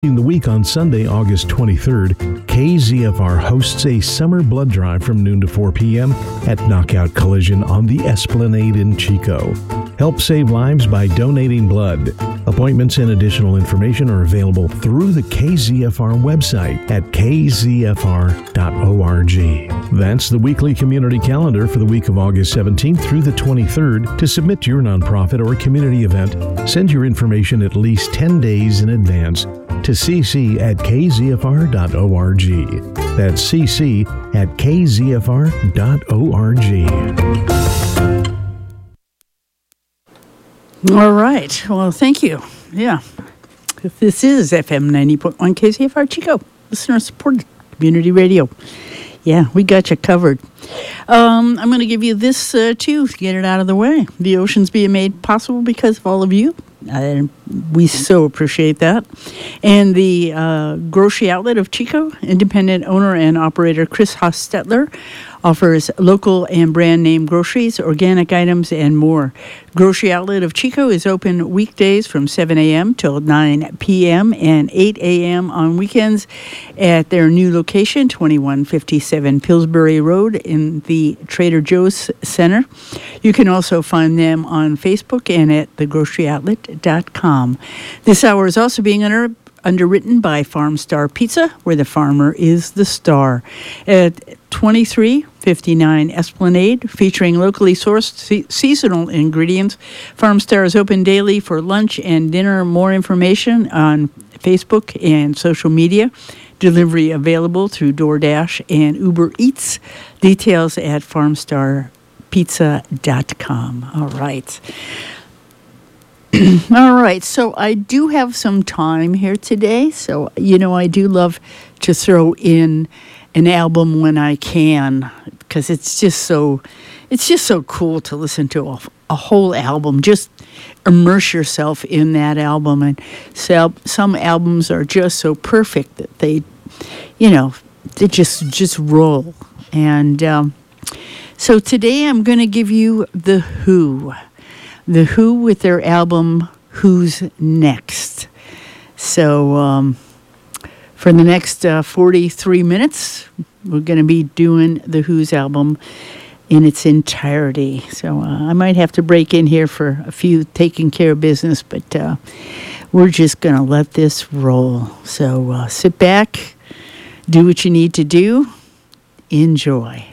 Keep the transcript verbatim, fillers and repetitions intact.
In the week on Sunday, August twenty-third, K Z F R hosts a summer blood drive from noon to four p.m. at Knockout Collision on the Esplanade in Chico. Help save lives by donating blood. Appointments and additional information are available through the K Z F R website at k z f r dot org. That's the weekly community calendar for the week of August seventeenth through the twenty-third. To submit your nonprofit or community event, send your information at least ten days in advance to cc at k z f r dot org. That's cc at k z f r dot org. All right. Well, thank you. Yeah. This is F M ninety point one K Z F R Chico, listener-supported community radio. Yeah, we got you covered. Um, I'm going to give you this, uh, too, to get it out of the way. The ocean's being made possible because of all of you. And we so appreciate that. And the uh, Grocery Outlet of Chico, independent owner and operator Chris Hostetler, offers local and brand name groceries, organic items, and more. Grocery Outlet of Chico is open weekdays from seven a.m. till nine p.m. and eight a.m. on weekends at their new location, twenty-one fifty-seven Pillsbury Road in the Trader Joe's Center. You can also find them on Facebook and at the grocery outlet dot com. This hour is also being under underwritten by Farm Star Pizza, where the farmer is the star. At twenty-three fifty-nine Esplanade, featuring locally sourced se- seasonal ingredients. Farm Star is open daily for lunch and dinner. More information on Facebook and social media. Delivery available through DoorDash and Uber Eats. Details at farm star pizza dot com. All right. All right, so I do have some time here today. So, you know, I do love to throw in an album when I can, because it's just so, it's just so cool to listen to a, a whole album. Just immerse yourself in that album. And so, some albums are just so perfect that they, you know, they just just roll. And um, so today I'm going to give you The Who. The Who with their album, Who's Next? So um, for the next uh, forty-three minutes, we're going to be doing The Who's album in its entirety. So uh, I might have to break in here for a few taking care of business, but uh, we're just going to let this roll. So uh, sit back, do what you need to do, enjoy.